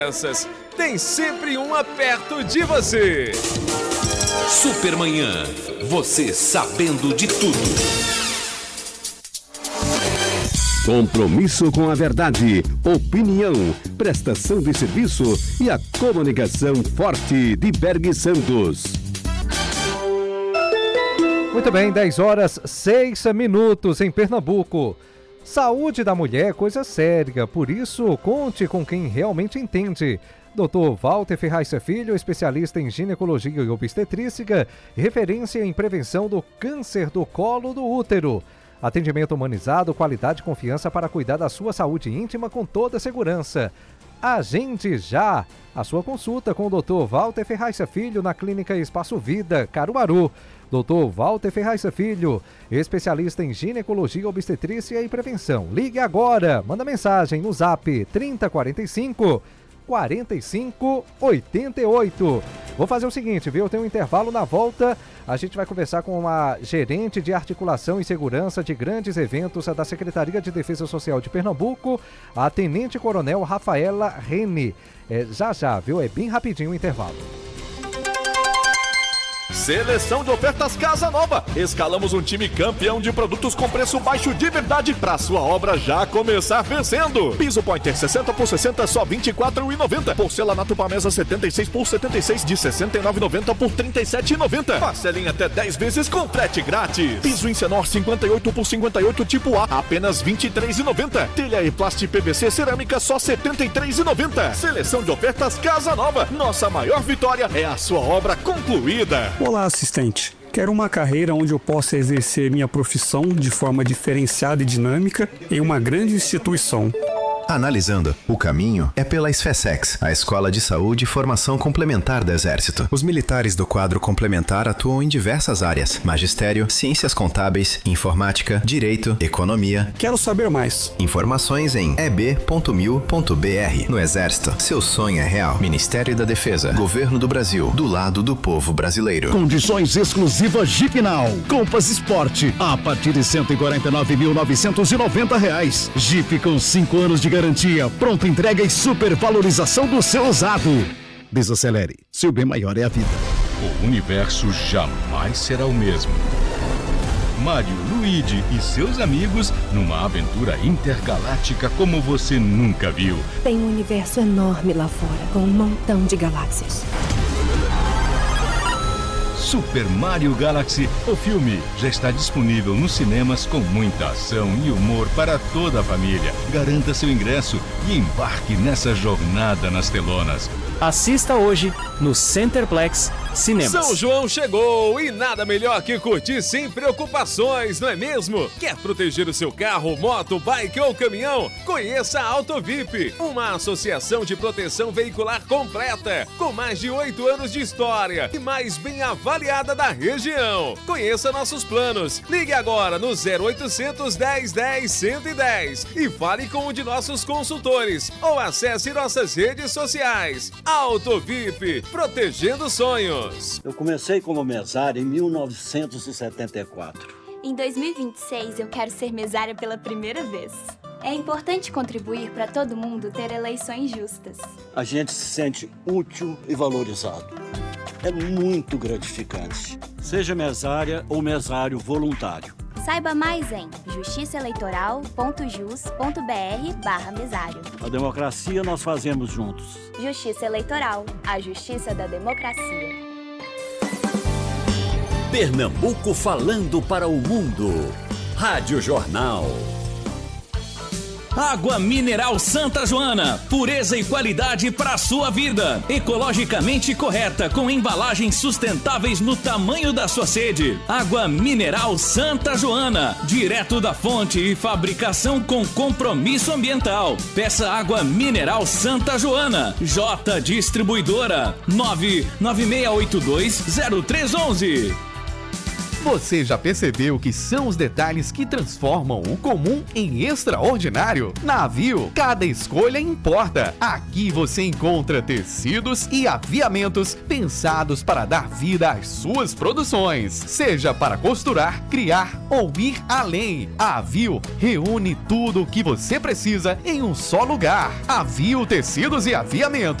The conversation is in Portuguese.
Tem sempre uma perto de você. Supermanhã, você sabendo de tudo. Compromisso com a verdade, opinião, prestação de serviço e a comunicação forte de Berg Santos. Muito bem, 10h06 em Pernambuco. Saúde da mulher é coisa séria, por isso conte com quem realmente entende. Dr. Walter Ferraz Filho, especialista em ginecologia e obstetrícia, referência em prevenção do câncer do colo do útero. Atendimento humanizado, qualidade e confiança para cuidar da sua saúde íntima com toda segurança. Agende já a sua consulta com o Dr. Walter Ferraz Filho na Clínica Espaço Vida, Caruaru. Dr. Walter Ferraz Filho, especialista em ginecologia, obstetrícia e prevenção. Ligue agora, manda mensagem no zap 3045-4588. Vou fazer o seguinte, viu? Eu tenho um intervalo, na volta a gente vai conversar com uma gerente de articulação e segurança de grandes eventos da Secretaria de Defesa Social de Pernambuco, a Tenente Coronel Rafaela Rene. Já, viu? É bem rapidinho o intervalo. Seleção de ofertas Casa Nova. Escalamos um time campeão de produtos com preço baixo de verdade para sua obra já começar vencendo. Piso Pointer 60 por 60 só R$ 24,90. Porcelanato Pamesa 76 por 76 de R$ 69,90 por R$ 37,90. Parcelem até 10 vezes com frete grátis. Piso Incenor 58 por 58 tipo A apenas R$ 23,90. Telha e Plast PVC cerâmica só R$ 73,90. Seleção de ofertas Casa Nova. Nossa maior vitória é a sua obra concluída. Olá, assistente. Quero uma carreira onde eu possa exercer minha profissão de forma diferenciada e dinâmica em uma grande instituição. Analisando, o caminho é pela SFSEX, a Escola de Saúde e Formação Complementar do Exército. Os militares do quadro complementar atuam em diversas áreas: magistério, ciências contábeis, informática, direito, economia. Quero saber mais. Informações em eb.mil.br. No Exército, seu sonho é real. Ministério da Defesa, Governo do Brasil, do lado do povo brasileiro. Condições exclusivas Jeep Now. Compass Sport, a partir de R$ 149.990. Jeep com 5 anos de garantia, pronta entrega e supervalorização do seu usado. Desacelere, seu bem maior é a vida. O universo jamais será o mesmo. Mario, Luigi e seus amigos numa aventura intergaláctica como você nunca viu. Tem um universo enorme lá fora, com um montão de galáxias. Super Mario Galaxy, o filme, já está disponível nos cinemas com muita ação e humor para toda a família. Garanta seu ingresso e embarque nessa jornada nas telonas. Assista hoje no Centerplex Cinemas. São João chegou e nada melhor que curtir sem preocupações, não é mesmo? Quer proteger o seu carro, moto, bike ou caminhão? Conheça a Autovip, uma associação de proteção veicular completa, com mais de 8 anos de história e mais bem avaliada da região. Conheça nossos planos. Ligue agora no 0800 10 10 110 e fale com um de nossos consultores ou acesse nossas redes sociais. Autovip, protegendo sonhos. Eu comecei como mesário em 1974. Em 2026 eu quero ser mesária pela primeira vez. É importante contribuir para todo mundo ter eleições justas. A gente se sente útil e valorizado. É muito gratificante. Seja mesária ou mesário voluntário. Saiba mais em justiçaeleitoral.jus.br/mesário. A democracia nós fazemos juntos. Justiça Eleitoral, a justiça da democracia. Pernambuco falando para o mundo. Rádio Jornal. Água mineral Santa Joana, pureza e qualidade para a sua vida. Ecologicamente correta, com embalagens sustentáveis no tamanho da sua sede. Água mineral Santa Joana, direto da fonte e fabricação com compromisso ambiental. Peça água mineral Santa Joana. J Distribuidora 996820311. Você já percebeu que são os detalhes que transformam o comum em extraordinário? Na Aviu, cada escolha importa. Aqui você encontra tecidos e aviamentos pensados para dar vida às suas produções. Seja para costurar, criar ou ir além. A Aviu reúne tudo o que você precisa em um só lugar. Aviu Tecidos e Aviamentos.